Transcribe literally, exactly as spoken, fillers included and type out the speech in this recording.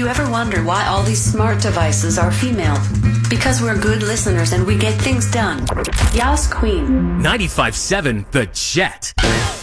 you ever wonder why all these smart devices are female? Because we're good listeners and we get things done. Yas Queen. ninety-five point seven The Jet.